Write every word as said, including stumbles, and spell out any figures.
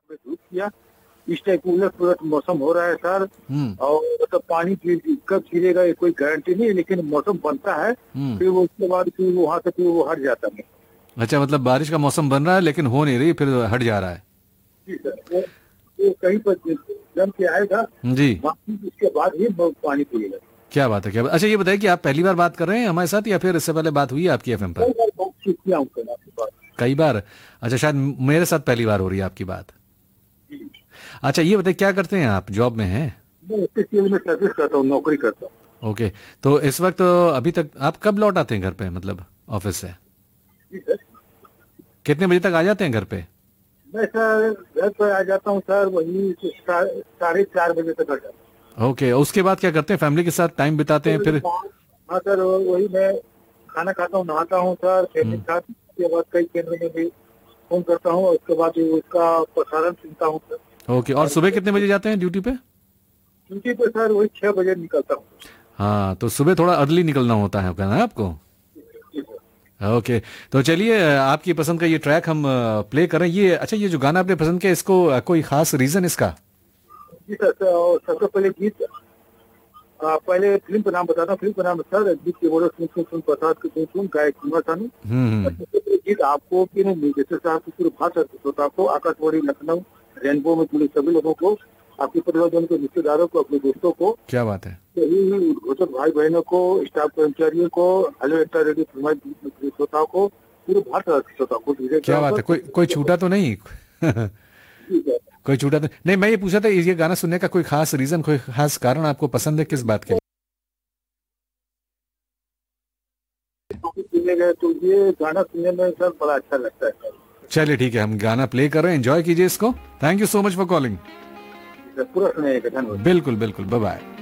में धूप किया, इस टाइप उलट पुलट मौसम हो रहा है सर। हम्म और मतलब पानी फिर कब गिरेगा ये कोई गारंटी नहीं है, लेकिन मौसम बनता है, हम्म फिर वो उसके बाद फिर वहाँ से फिर वो हट जाता है। अच्छा, मतलब बारिश का मौसम बन रहा है लेकिन हो नहीं रही, फिर हट जा रहा है। जी सर, वो वो कहीं पर जम के आएगा, जी, बाकी उसके बाद ही वो पानी पिएगा। क्या बात है, क्या बात। अच्छा ये बताइए कि आप पहली बार बात कर रहे हैं हमारे साथ या फिर इससे पहले बात हुई है आपकी एफएम कई पर? बार बातचीत किया हूँ सर आपके पास। कई बार? अच्छा, शायद मेरे साथ पहली बार हो रही है आपकी बात। जी, अच्छा ये बताइए, क्या करते हैं आप, जॉब में हैं? मैं इस फील्ड में सर्विस करता हूँ, नौकरी करता हूँ। ओके, तो इस वक्त अभी तक आप कब लौट आते हैं घर पे, मतलब ऑफिस से जी सर, कितने बजे तक आ जाते हैं घर पे? मैं सर घर पर आ जाता हूँ सर, वही सा- साढ़े चार बजे तक आ जाता हूँ। ओके, उसके बाद क्या करते हैं, फैमिली के साथ टाइम बिताते हैं फिर? हाँ सर, वही मैं खाना खाता हूँ, नहाता हूँ सर, फिर हम्म, साथ के बाद कई केंद्र में भी फोन करता हूँ, और उसके बाद उसका प्रसारण सुनता हूँ सर। ओके, और और सुबह कितने बजे जाते हैं ड्यूटी पे? ड्यूटी पे सर वही छह बजे निकलता हूँ। हाँ, तो सुबह थोड़ा अर्ली निकलना होता है, कहना है आपको। जी सर। ओके, तो चलिए आपकी पसंद का ये ट्रैक हम प्ले करें। ये अच्छा, ये जो गाना आपने पसंद किया, इसको अ, कोई खास रीजन इसका? जी सर, सर, और सबसे पहले गीत, आ, पहले फिल्म का नाम बताता हूँ। फिल्म का नाम है सर गीत के बोलो सुन सुन सुन प्रसाद के सुन सुन, गायक कुमार सानू। हम्म और हम्म सबसे पहले गीत आपको कि निर्देशक साहब की पूरे भाषा श्रोता को, आकाशवाणी लखनऊ रेनबो में जुड़े सभी लोगों को, आपके परिवारजन के रिश्तेदारों को, अपने दोस्तों को, क्या बात है, सही उद्घोषक भाई बहनों को, स्टाफ कर्मचारियों को, हेलो एक्टर रेडियो फरमाइश श्रोताओं को, पूरे भारत के श्रोताओं को धीरे क्या बात है, कोई कोई छूटा तो नहीं? कोई छूटा तो नहीं। मैं ये पूछा था, ये गाना सुनने का कोई खास रीजन, कोई खास कारण आपको पसंद है किस बात के लिए? सुने गए तो ये गाना सुनने में सर बड़ा अच्छा लगता है। चलिए ठीक है, हम गाना प्ले कर रहे हैं, एंजॉय कीजिए इसको। Thank you so much for calling. Sir पूरा सुनिएगा, धन्यवाद। बिल्कुल बिल्कुल, बाय बाय।